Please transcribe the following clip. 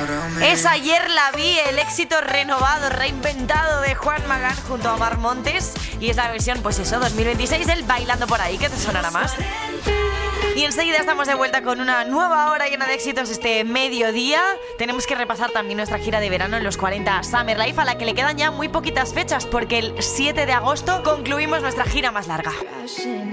Es Ayer la vi, el éxito renovado, reinventado de Juan Magán junto a Omar Montes. Y es la versión, pues eso, 2026 del Bailando por ahí, que te sonará más. Y enseguida estamos de vuelta con una nueva hora llena de éxitos este mediodía. Tenemos que repasar también nuestra gira de verano en los 40 Summer Life, a la que le quedan ya muy poquitas fechas, porque el 7 de agosto concluimos nuestra gira más larga.